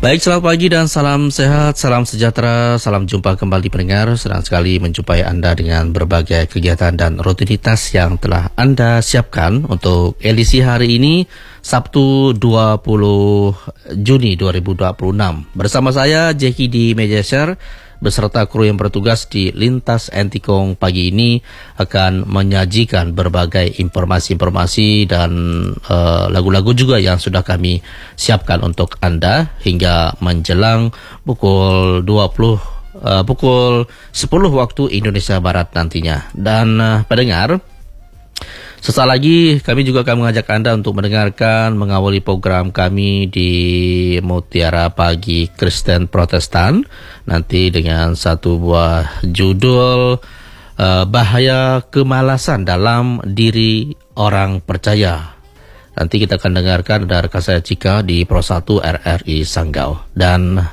Baik, selamat pagi dan salam sehat, salam sejahtera, salam jumpa kembali pendengar. Senang sekali menjumpai Anda dengan berbagai kegiatan dan rutinitas yang telah Anda siapkan untuk edisi hari ini, Sabtu 20 Juni 2026. Bersama saya, Jeki di meja share, beserta kru yang bertugas di Lintas Entikong pagi ini akan menyajikan berbagai informasi-informasi dan lagu-lagu juga yang sudah kami siapkan untuk Anda hingga menjelang pukul 10 waktu Indonesia Barat nantinya. Dan pendengar, sesaat lagi kami juga akan mengajak Anda untuk mendengarkan, mengawali program kami di Mutiara Pagi Kristen Protestan, nanti dengan satu buah judul bahaya kemalasan dalam diri orang percaya. Nanti kita akan dengarkan dari rekan saya Cika di Pro 1 RRI Sanggau. Dan